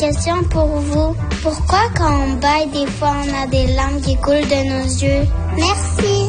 question pour vous. Pourquoi quand on baille, des fois, on a des larmes qui coulent de nos yeux? Merci.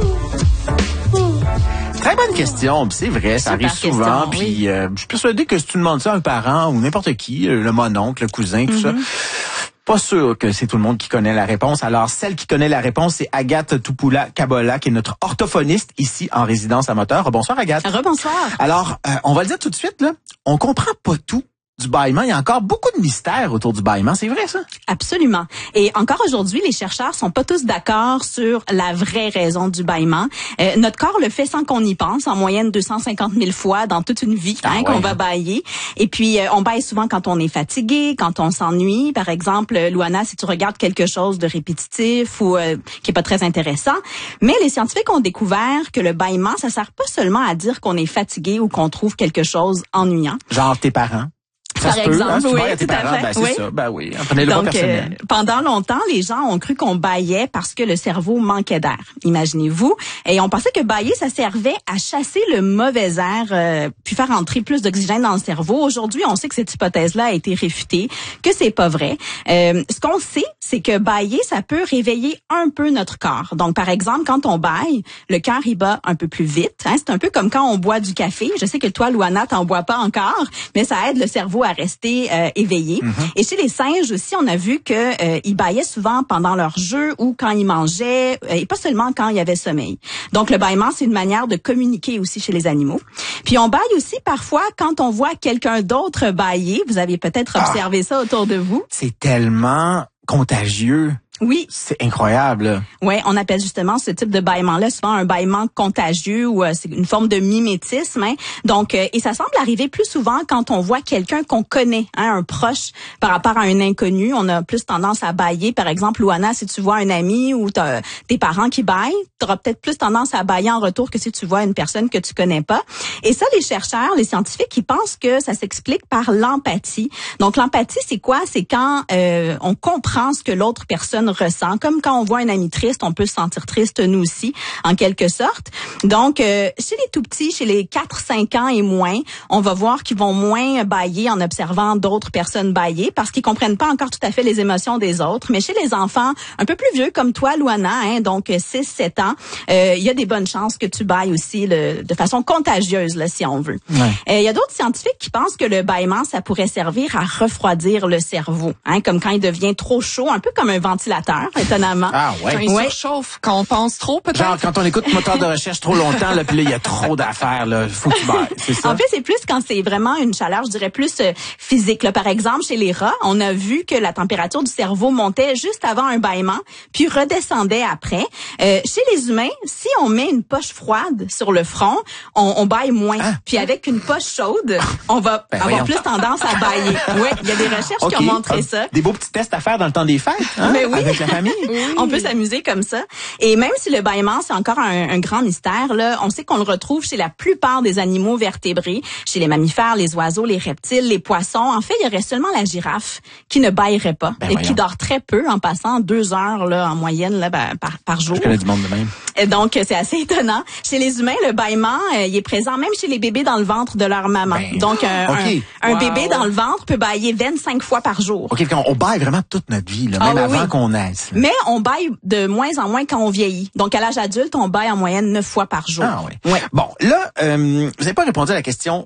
Très bonne question, c'est vrai, ça arrive souvent. Puis je suis persuadé que si tu demandes ça à un parent ou n'importe qui, le mononcle, le cousin, tout ça, pas sûr que c'est tout le monde qui connaît la réponse. Alors, celle qui connaît la réponse, c'est Agathe Toupula-Kabola, qui est notre orthophoniste ici en résidence à Moteur. Bonsoir, Agathe. Rebonsoir. Alors, on va le dire tout de suite, là, on comprend pas tout du bâillement. Il y a encore beaucoup de mystères autour du bâillement. C'est vrai, ça? Absolument. Et encore aujourd'hui, les chercheurs sont pas tous d'accord sur la vraie raison du bâillement. Notre corps le fait sans qu'on y pense, en moyenne 250 000 fois dans toute une vie qu'on va bâiller. Et puis, on bâille souvent quand on est fatigué, quand on s'ennuie. Par exemple, Louana, si tu regardes quelque chose de répétitif ou qui est pas très intéressant. Mais les scientifiques ont découvert que le bâillement, ça sert pas seulement à dire qu'on est fatigué ou qu'on trouve quelque chose ennuyant. Genre tes parents. Par exemple, oui, tout à fait. Ben, c'est ça, ben oui. Prenez le droit personnel. Pendant longtemps, les gens ont cru qu'on bâillait parce que le cerveau manquait d'air. Imaginez-vous. Et on pensait que bâiller, ça servait à chasser le mauvais air, puis faire entrer plus d'oxygène dans le cerveau. Aujourd'hui, on sait que cette hypothèse-là a été réfutée, que c'est pas vrai. Ce qu'on sait, c'est que bâiller, ça peut réveiller un peu notre corps. Donc, par exemple, quand on bâille, le cœur y bat un peu plus vite. C'est un peu comme quand on boit du café. Je sais que toi, Louana, t'en bois pas encore, mais ça aide le cerveau à rester éveillé. Et chez les singes aussi, on a vu que ils bâillaient souvent pendant leur jeu ou quand ils mangeaient, et pas seulement quand il y avait sommeil. Donc, le bâillement, c'est une manière de communiquer aussi chez les animaux. Puis, on bâille aussi parfois quand on voit quelqu'un d'autre bâiller. Vous avez peut-être observé ça autour de vous. C'est tellement contagieux. Oui. C'est incroyable. Ouais, on appelle justement ce type de bâillement-là souvent un bâillement contagieux ou c'est une forme de mimétisme. Donc, et ça semble arriver plus souvent quand on voit quelqu'un qu'on connaît, un proche par rapport à un inconnu. On a plus tendance à bâiller. Par exemple, Louana, si tu vois un ami ou t'as tes parents qui bâillent, t'auras peut-être plus tendance à bâiller en retour que si tu vois une personne que tu connais pas. Et ça, les chercheurs, les scientifiques, ils pensent que ça s'explique par l'empathie. Donc, l'empathie, c'est quoi? C'est quand on comprend ce que l'autre personne ressent. Comme quand on voit un ami triste, on peut se sentir triste nous aussi, en quelque sorte. Donc, chez les tout-petits, chez les 4-5 ans et moins, on va voir qu'ils vont moins bâiller en observant d'autres personnes bâiller parce qu'ils comprennent pas encore tout à fait les émotions des autres. Mais chez les enfants un peu plus vieux, comme toi, Louana, donc 6-7 ans, il y a des bonnes chances que tu bâilles aussi de façon contagieuse, là, si on veut. Il y a d'autres scientifiques qui pensent que le bâillement, ça pourrait servir à refroidir le cerveau, comme quand il devient trop chaud, un peu comme un ventilateur, étonnamment. Ah ouais. Quand il surchauffe, quand on pense trop, peut-être. Genre quand on écoute moteur de recherche trop longtemps, là, puis là il y a trop d'affaires, là, faut que tu bailles, c'est ça. En fait, c'est plus quand c'est vraiment une chaleur, je dirais plus physique. Là, par exemple, chez les rats, on a vu que la température du cerveau montait juste avant un bâillement, puis redescendait après. Chez les humains, si on met une poche froide sur le front, on bâille moins. Puis avec une poche chaude, on va avoir plus tendance à bâiller. Ouais, il y a des recherches qui ont montré ça. Des beaux petits tests à faire dans le temps des fêtes, Mais oui. Avec la famille. On peut s'amuser comme ça. Et même si le bâillement, c'est encore un grand mystère, là, on sait qu'on le retrouve chez la plupart des animaux vertébrés, chez les mammifères, les oiseaux, les reptiles, les poissons. En fait, il y aurait seulement la girafe qui ne bâillerait pas et qui dort très peu, en passant 2 heures là, en moyenne là, par jour. Je connais du monde de même. Et donc, c'est assez étonnant. Chez les humains, le bâillement, il est présent même chez les bébés dans le ventre de leur maman. Donc, un bébé dans le ventre peut bâiller 25 fois par jour. OK, on bâille vraiment toute notre vie, là, même avant qu'on naisse. Mais on bâille de moins en moins quand on vieillit. Donc, à l'âge adulte, on bâille en moyenne 9 fois par jour. Ah oui. Ouais. Bon, là, vous n'avez pas répondu à la question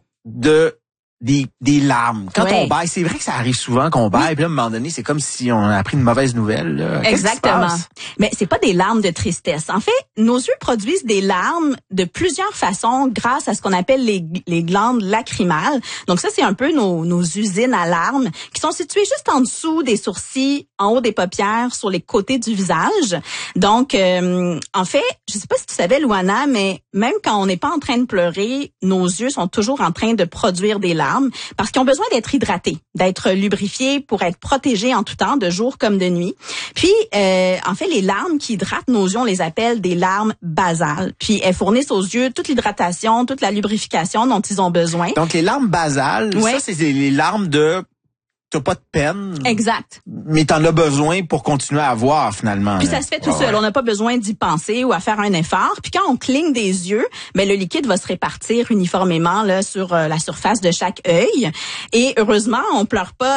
des larmes. Quand on bâille, c'est vrai que ça arrive souvent qu'on bâille, puis là, à un moment donné, c'est comme si on a appris une mauvaise nouvelle. Là. Exactement. Mais c'est pas des larmes de tristesse. En fait, nos yeux produisent des larmes de plusieurs façons grâce à ce qu'on appelle les glandes lacrymales. Donc ça, c'est un peu nos usines à larmes qui sont situées juste en dessous des sourcils, en haut des paupières, sur les côtés du visage. Donc, en fait, je sais pas si tu savais, Louana, mais même quand on n'est pas en train de pleurer, nos yeux sont toujours en train de produire des larmes. Parce qu'ils ont besoin d'être hydratés, d'être lubrifiés pour être protégés en tout temps, de jour comme de nuit. Puis, en fait, les larmes qui hydratent nos yeux, on les appelle des larmes basales. Puis, elles fournissent aux yeux toute l'hydratation, toute la lubrification dont ils ont besoin. Donc, les larmes basales, ça, c'est les larmes de... T'as pas de peine. Exact. Mais t'en as besoin pour continuer à voir, finalement. Puis ça se fait tout seul. On n'a pas besoin d'y penser ou à faire un effort. Puis quand on cligne des yeux, le liquide va se répartir uniformément là sur la surface de chaque œil. Et heureusement, on pleure pas